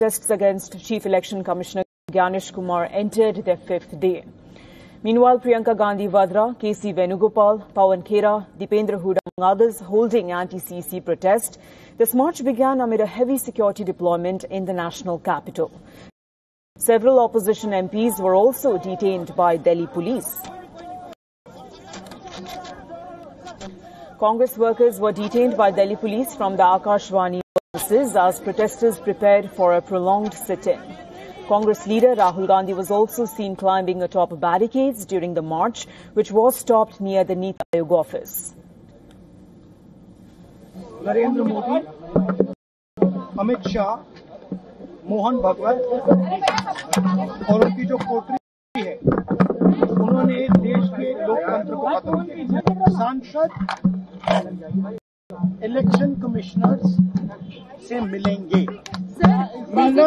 Protests against Chief Election Commissioner Gyanesh Kumar entered their fifth day. Meanwhile, Priyanka Gandhi Vadra, K.C. Venugopal, Pawan Khera, Dipendra Hooda, among others, holding anti-CEC protest. This march began amid a heavy security deployment in the national capital. Several opposition MPs were also detained by Delhi police. Congress workers were detained by Delhi police from the Akashvani offices as protesters prepared for a prolonged sit-in. Congress leader Rahul Gandhi was also seen climbing atop barricades during the march, which was stopped near the Niti Aayog office. Narendra Modi, Amit Shah, Mohan भगवत और उनकी जो कोटरी है, उन्होंने देश के लोकतंत्र को खत्म किया। सांसद इलेक्शन कमिश्नर्स से मिलेंगे। मिलना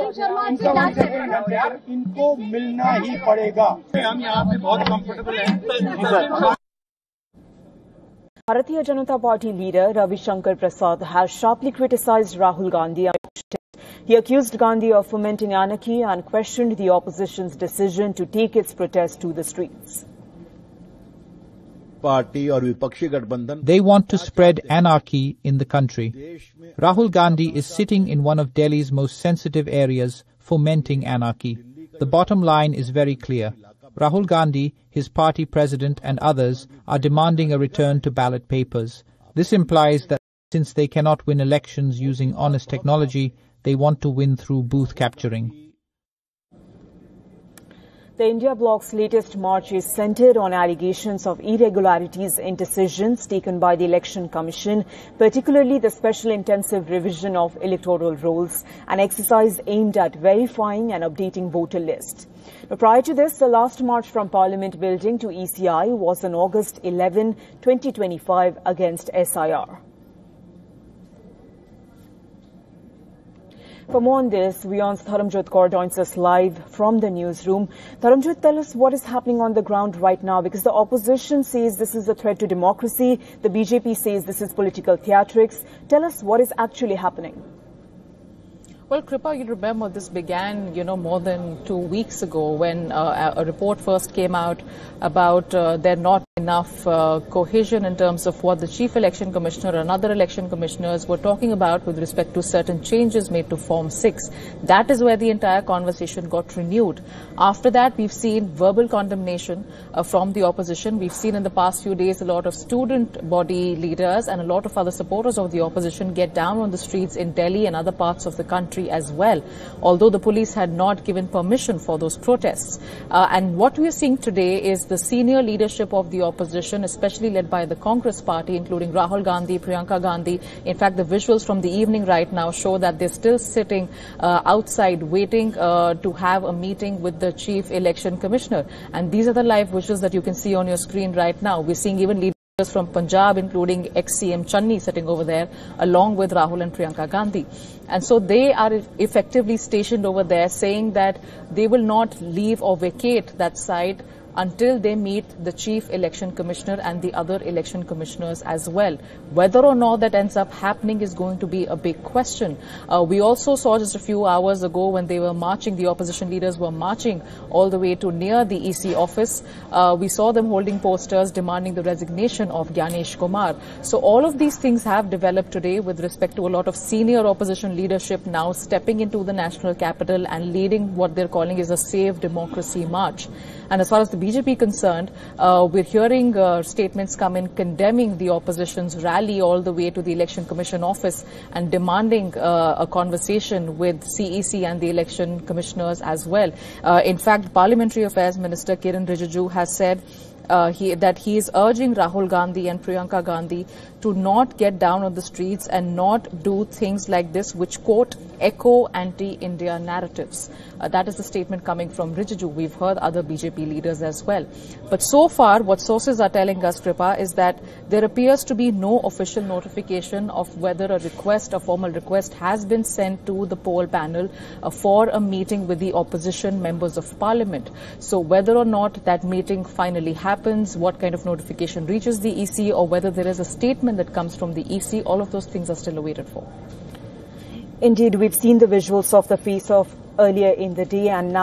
इनको मिलना ही पड़ेगा। हम यहाँ पे बहुत कंफर्टेबल हैं। Bharatiya Janata Party leader Ravi Shankar Prasad has sharply criticized Rahul Gandhi. He accused Gandhi of fomenting anarchy and questioned the opposition's decision to take its protest to the streets. They want to spread anarchy in the country. Rahul Gandhi is sitting in one of Delhi's most sensitive areas, fomenting anarchy. The bottom line is very clear. Rahul Gandhi, his party president and others are demanding a return to ballot papers. This implies that since they cannot win elections using honest technology, they want to win through booth capturing. The India Bloc's latest march is centered on allegations of irregularities in decisions taken by the Election Commission, particularly the special intensive revision of electoral rolls, an exercise aimed at verifying and updating voter lists. Prior to this, the last march from Parliament building to ECI was on August 11, 2025 against SIR. For more on this, Vyon's Dharamjot Kaur joins us live from the newsroom. Dharamjot, tell us what is happening on the ground right now, because the opposition says this is a threat to democracy. The BJP says this is political theatrics. Tell us what is actually happening. Well, Kripa, you remember this began, more than 2 weeks ago when a report first came out about there not enough cohesion in terms of what the Chief Election Commissioner and other election commissioners were talking about with respect to certain changes made to Form 6. That is where the entire conversation got renewed. After that, we've seen verbal condemnation from the opposition. We've seen in the past few days a lot of student body leaders and a lot of other supporters of the opposition get down on the streets in Delhi and other parts of the country as well, although the police had not given permission for those protests. And what we are seeing today is the senior leadership of the opposition, especially led by the Congress party, including Rahul Gandhi, Priyanka Gandhi. In fact, the visuals from the evening right now show that they're still sitting outside waiting to have a meeting with the Chief Election Commissioner. And these are the live visuals that you can see on your screen right now. We're seeing even leaders from Punjab, including ex-CM Channi, sitting over there, along with Rahul and Priyanka Gandhi. And so they are effectively stationed over there, saying that they will not leave or vacate that site until they meet the Chief Election Commissioner and the other election commissioners as well. Whether or not that ends up happening is going to be a big question. We also saw just a few hours ago when they were marching, the opposition leaders were marching all the way to near the EC office. We saw them holding posters demanding the resignation of Gyanesh Kumar. So all of these things have developed today with respect to a lot of senior opposition leadership now stepping into the national capital and leading what they're calling is a Save Democracy March. And as far as the BJP concerned, we're hearing statements come in condemning the opposition's rally all the way to the Election Commission office and demanding a conversation with CEC and the election commissioners as well. In fact, Parliamentary Affairs Minister Kiren Rijiju has said that he is urging Rahul Gandhi and Priyanka Gandhi to not get down on the streets and not do things like this which, quote, echo anti-India narratives. That is the statement coming from Rijiju. We've heard other BJP leaders as well. But so far, what sources are telling us, Kripa, is that there appears to be no official notification of whether a formal request has been sent to the poll panel for a meeting with the opposition members of parliament. So whether or not that meeting finally happens, what kind of notification reaches the EC, or whether there is a statement that comes from the EC, all of those things are still awaited for. Indeed, we've seen the visuals of the face-off earlier in the day, and now